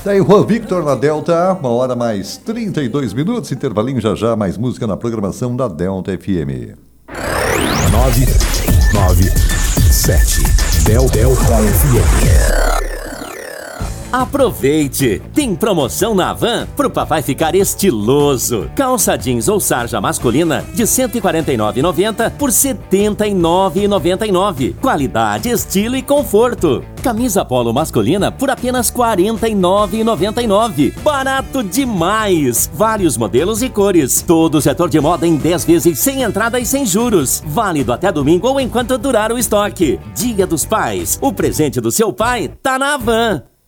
Daí Juan Victor na Delta, 1h mais 32 minutos, intervalinho já já, mais música na programação da Delta FM. 997 Delta FM. Aproveite! Tem promoção na Havan pro papai ficar estiloso. Calça jeans ou sarja masculina de R$ 149,90 por R$ 79,99. Qualidade, estilo e conforto. Camisa polo masculina por apenas R$ 49,99. Barato demais! Vários modelos e cores. Todo o setor de moda em 10 vezes sem entrada e sem juros. Válido até domingo ou enquanto durar o estoque. Dia dos Pais. O presente do seu pai tá na Havan.